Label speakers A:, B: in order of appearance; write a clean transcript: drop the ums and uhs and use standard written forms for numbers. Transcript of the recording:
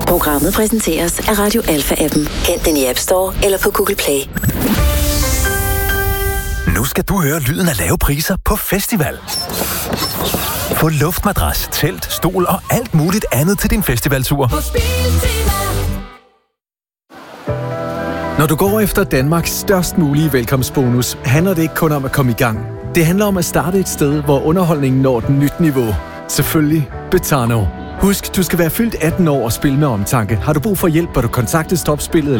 A: Programmet præsenteres af Radio Alpha-appen. Hent den i App Store eller på Google Play.
B: Nu skal du høre lyden af lave priser på festival. Få luftmadras, telt, stol og alt muligt andet til din festivaltur.
C: Når du går efter Danmarks størst mulige velkomstbonus, handler det ikke kun om at komme i gang. Det handler om at starte et sted, hvor underholdningen når et nyt niveau. Selvfølgelig Betano. Husk, du skal være fyldt 18 år og spille med omtanke. Har du brug for hjælp, bør du kontakte Stopspillet